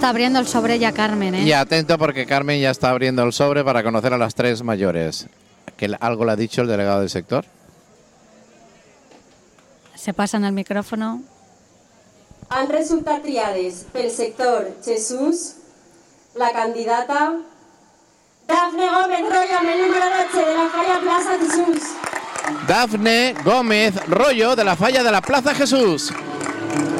está abriendo el sobre ya Carmen, ¿eh? Y atento porque Carmen ya está abriendo el sobre para conocer a las 3 mayores. ¿Algo le ha dicho el delegado del sector? Se pasan el micrófono. Han resultat triades pel sector Jesús la candidata Dafne Gómez Rollo amb el número 12 de la Falla Plaza Jesús. Dafne Gómez Rollo de la Falla de la Plaza Jesús.